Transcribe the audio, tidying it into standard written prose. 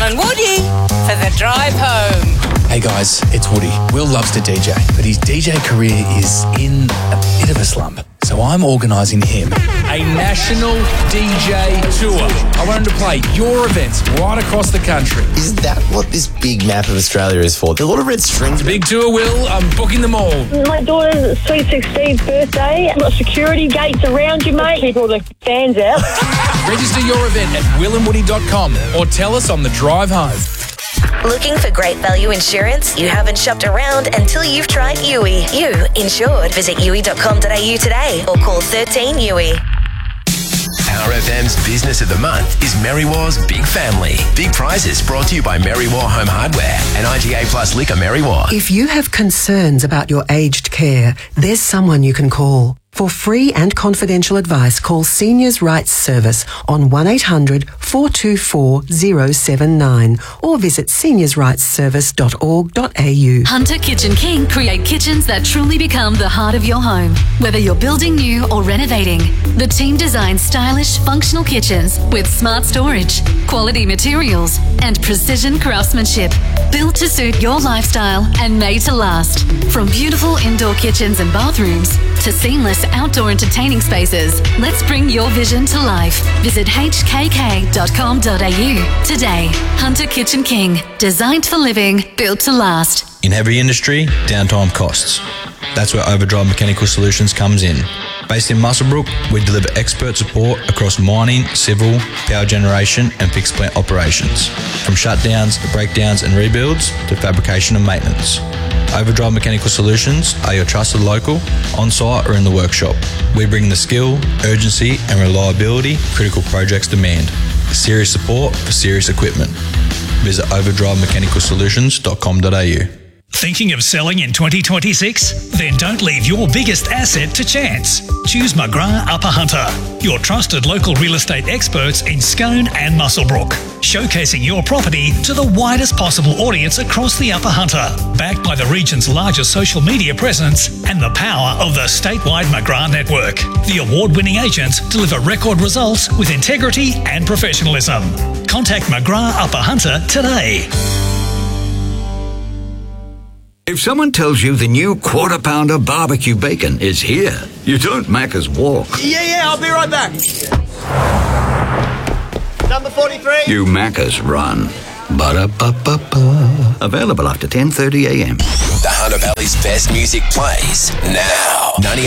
on Woody for the drive home. Hey guys, it's Woody. Will loves to DJ, but his DJ career is in a bit of a slump. So I'm organising him a national DJ tour. I want him to play your events right across the country. Is that what this big map of Australia is for? There's a lot of red strings. Big tour, Will. I'm booking them all. My daughter's sweet 16th birthday. I've got security gates around you, mate. Keep all the fans out. Register your event at willandwoody.com or tell us on the drive home. Looking for great value insurance? You haven't shopped around until you've tried Yui. You insured. Visit yui.com.au today or call 13 Yui. Power FM's Business of the Month is Merriwar's Big Family. Big prizes brought to you by Merriwar Home Hardware and IGA Plus Liquor Merriwar. If you have concerns about your aged care, there's someone you can call. For free and confidential advice, call Seniors Rights Service on 1-800-424-079 or visit seniorsrightsservice.org.au. Hunter Kitchen King create kitchens that truly become the heart of your home. Whether you're building new or renovating, the team designs stylish, functional kitchens with smart storage, quality materials, and precision craftsmanship. Built to suit your lifestyle and made to last. From beautiful indoor kitchens and bathrooms to seamless outdoor entertaining spaces, let's bring your vision to life. Visit hkk.com.au today. Hunter Kitchen King, designed for living, built to last. In heavy industry, downtime costs. That's where Overdrive Mechanical Solutions comes in. Based in Muswellbrook, we deliver expert support across mining, civil, power generation and fixed plant operations. From shutdowns, breakdowns and rebuilds to fabrication and maintenance. Overdrive Mechanical Solutions are your trusted local, on-site or in the workshop. We bring the skill, urgency and reliability critical projects demand. Serious support for serious equipment. Visit overdrivemechanicalsolutions.com.au. Thinking of selling in 2026? Then don't leave your biggest asset to chance. Choose McGrath Upper Hunter, your trusted local real estate experts in Scone and Muswellbrook, showcasing your property to the widest possible audience across the Upper Hunter, backed by the region's largest social media presence and the power of the statewide McGrath network. The award-winning agents deliver record results with integrity and professionalism. Contact McGrath Upper Hunter today. If someone tells you the new Quarter Pounder barbecue bacon is here, you don't Macca's walk. Yeah, I'll be right back. Number 43. You Macca's run. Ba-da-ba-ba-ba. Available after 10:30 a.m. The Hunter Valley's best music plays now. 98